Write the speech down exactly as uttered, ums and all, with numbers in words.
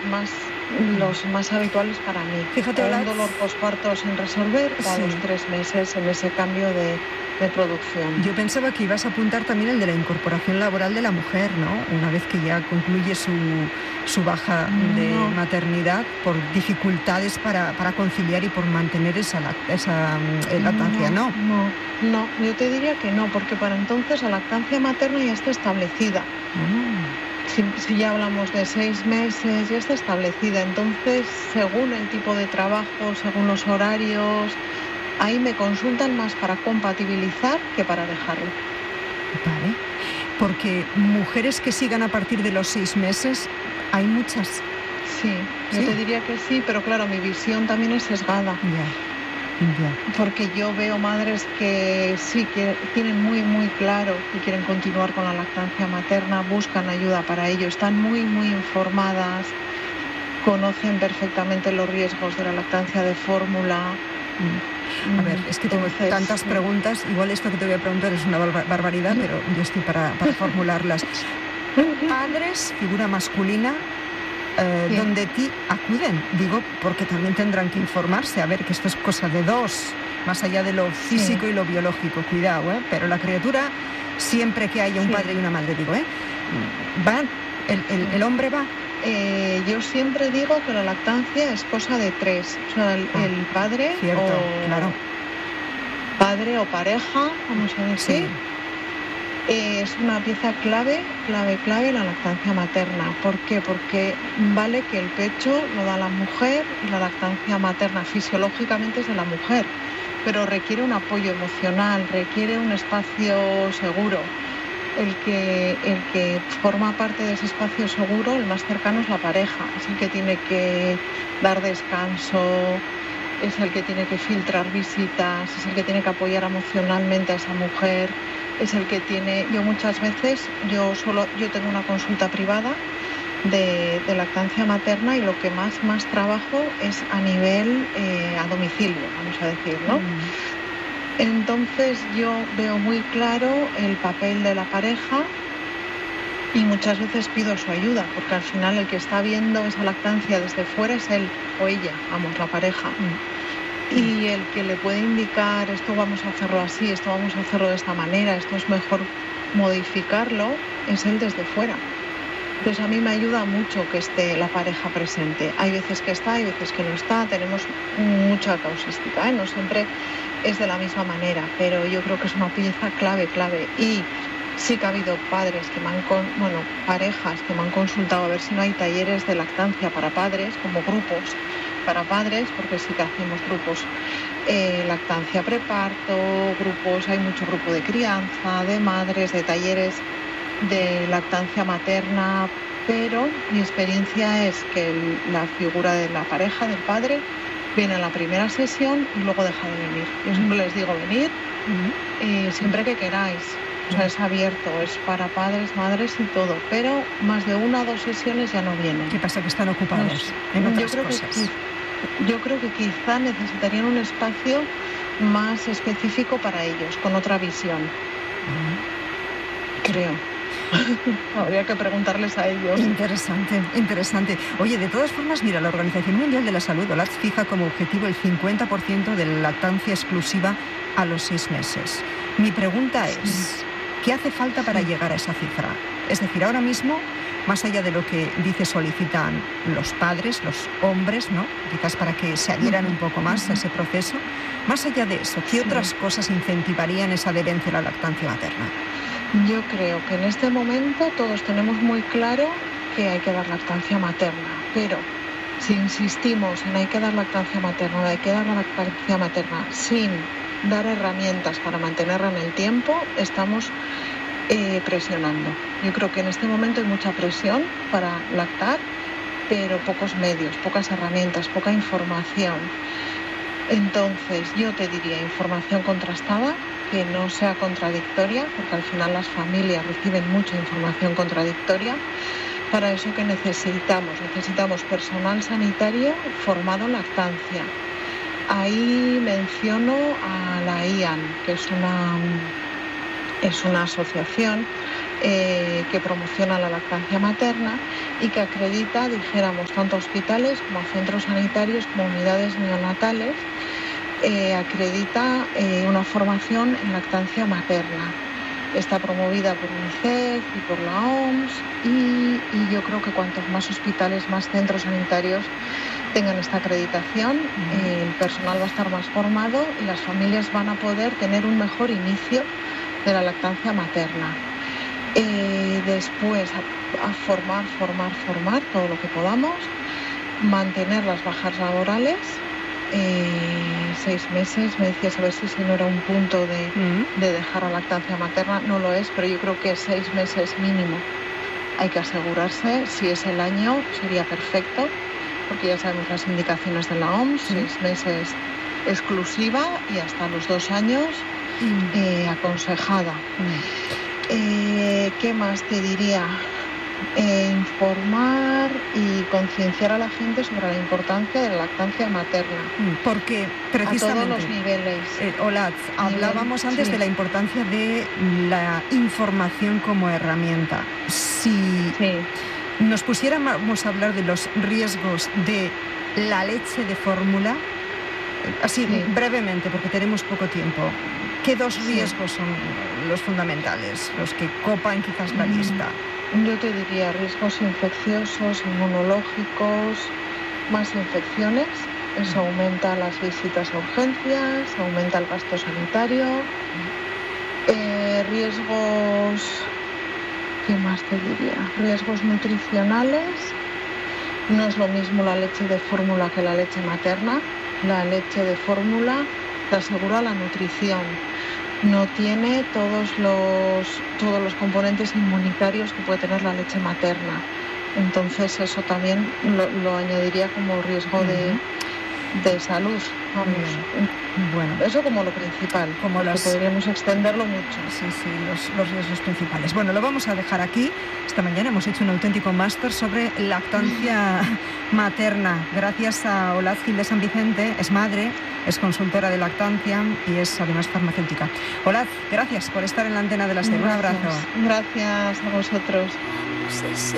más los más habituales para mí. Fíjate, un dolor posparto sin resolver o a sí. los tres meses en ese cambio de, de producción. Yo pensaba que ibas a apuntar también el de la incorporación laboral de la mujer, ¿no? Una vez que ya concluye su, su baja de no. maternidad por dificultades para, para conciliar y por mantener esa, esa eh, lactancia, ¿no? ¿no? No, no, yo te diría que no, porque para entonces la lactancia materna ya está establecida. Mm. Si, si ya hablamos de seis meses, ya está establecida. Entonces, según el tipo de trabajo, según los horarios, ahí me consultan más para compatibilizar que para dejarlo. Vale. Porque mujeres que sigan a partir de los seis meses, hay muchas. Sí, yo ¿Sí? te diría que sí, pero claro, mi visión también es sesgada. Ya. Ya. Porque yo veo madres que sí, que tienen muy, muy claro que quieren continuar con la lactancia materna, buscan ayuda para ello, están muy, muy informadas, conocen perfectamente los riesgos de la lactancia de fórmula. A ver, es que tengo Entonces, tantas preguntas, igual esto que te voy a preguntar es una barbaridad, pero yo estoy para, para formularlas. Padres, figura masculina, eh, sí. donde ti acuden, digo, porque también tendrán que informarse, a ver, que esto es cosa de dos, más allá de lo físico sí. y lo biológico, cuidado, ¿eh? Pero la criatura, siempre que haya un sí. padre y una madre, digo, ¿eh? ¿Van? ¿El, el, el hombre va? Eh, yo siempre digo que la lactancia es cosa de tres, o sea, el, ah, el padre cierto, o claro. padre o pareja, vamos a decir, sí. eh, es una pieza clave, clave, clave la lactancia materna. ¿Por qué? Porque vale que el pecho lo da la mujer y la lactancia materna fisiológicamente es de la mujer, pero requiere un apoyo emocional, requiere un espacio seguro. El que, el que forma parte de ese espacio seguro, el más cercano es la pareja, es el que tiene que dar descanso, es el que tiene que filtrar visitas, es el que tiene que apoyar emocionalmente a esa mujer, es el que tiene, yo muchas veces, yo solo, yo tengo una consulta privada de, de lactancia materna y lo que más, más trabajo es a nivel eh, a domicilio, vamos a decir, ¿no? Mm. Entonces yo veo muy claro el papel de la pareja y muchas veces pido su ayuda, porque al final el que está viendo esa lactancia desde fuera es él o ella, vamos, la pareja. Y el que le puede indicar esto vamos a hacerlo así, esto vamos a hacerlo de esta manera, esto es mejor modificarlo, es él desde fuera. Entonces a mí me ayuda mucho que esté la pareja presente. Hay veces que está, hay veces que no está, tenemos mucha causística, ¿eh? No siempre es de la misma manera, pero yo creo que es una pieza clave, clave. Y sí que ha habido padres que me han, con, bueno, parejas que me han consultado a ver si no hay talleres de lactancia para padres, como grupos para padres, porque sí que hacemos grupos, eh, lactancia preparto, grupos, hay mucho grupo de crianza, de madres, de talleres de lactancia materna, pero mi experiencia es que el, la figura de la pareja, del padre, viene en la primera sesión y luego deja de venir. Yo siempre les digo venir, uh-huh. eh, siempre que queráis. O sea, es abierto, es para padres, madres y todo, pero más de una o dos sesiones ya no vienen. ¿Qué pasa? Que están ocupados no, en otras yo creo cosas. Que, yo creo que quizá necesitarían un espacio más específico para ellos, con otra visión. Uh-huh. Creo. Habría que preguntarles a ellos. Interesante, interesante. Oye, de todas formas, mira, la Organización Mundial de la Salud, O L A C, fija como objetivo el cincuenta por ciento de la lactancia exclusiva a los seis meses. Mi pregunta es, sí. ¿qué hace falta para sí. llegar a esa cifra? Es decir, ahora mismo, más allá de lo que dice solicitan los padres, los hombres, ¿no? Quizás para que se adhieran un poco más uh-huh. a ese proceso, más allá de eso, ¿qué sí. otras cosas incentivarían esa adherencia a la lactancia materna? Yo creo que en este momento todos tenemos muy claro que hay que dar lactancia materna, pero si insistimos en hay que dar lactancia materna, hay que dar la lactancia materna sin dar herramientas para mantenerla en el tiempo, estamos eh, presionando. Yo creo que en este momento hay mucha presión para lactar, pero pocos medios, pocas herramientas, poca información. Entonces yo te diría información contrastada, que no sea contradictoria, porque al final las familias reciben mucha información contradictoria. Para eso que necesitamos, necesitamos personal sanitario formado en lactancia. Ahí menciono a la I A N, que es una, es una asociación eh, que promociona la lactancia materna y que acredita, dijéramos, tanto a hospitales como a centros sanitarios, como unidades neonatales, eh, acredita eh, una formación en lactancia materna. Está promovida por UNICEF y por la O M S y, y yo creo que cuantos más hospitales, más centros sanitarios tengan esta acreditación, eh, el personal va a estar más formado y las familias van a poder tener un mejor inicio de la lactancia materna. Eh, después a, a formar, formar, formar todo lo que podamos, mantener las bajas laborales. Eh, seis meses, me decías a ver si, si no era un punto de, mm. de dejar la lactancia materna, no lo es, pero yo creo que seis meses mínimo hay que asegurarse. Si es el año sería perfecto, porque ya sabemos las indicaciones de la O M S, seis mm. meses exclusiva y hasta los dos años mm. eh, aconsejada. Mm. Eh, ¿Qué más te diría? Eh, informar y concienciar a la gente sobre la importancia de la lactancia materna. Porque precisamente, a todos los niveles. Eh, Olatz, hablábamos antes sí. de la importancia de la información como herramienta. Si sí. nos pusiéramos a hablar de los riesgos de la leche de fórmula, así sí. brevemente, porque tenemos poco tiempo, ¿qué dos riesgos sí. son los fundamentales, los que copan quizás la lista? Yo te diría riesgos infecciosos, inmunológicos, más infecciones. Eso aumenta las visitas a urgencias, aumenta el gasto sanitario. Eh, riesgos, ¿qué más te diría? Riesgos nutricionales. No es lo mismo la leche de fórmula que la leche materna. La leche de fórmula te asegura la nutrición. No tiene todos los, todos los componentes inmunitarios que puede tener la leche materna. Entonces eso también lo, lo añadiría como riesgo de, de salud. Vamos. Bueno, eso como lo principal, como las... podríamos extenderlo mucho. Sí, sí, los, los riesgos principales. Bueno, lo vamos a dejar aquí. Esta mañana hemos hecho un auténtico máster sobre lactancia materna. Gracias a Olatz Gil de San Vicente, es madre, es consultora de lactancia y es además farmacéutica. Olatz, gracias por estar en la antena de la SER. Un abrazo. Gracias a vosotros.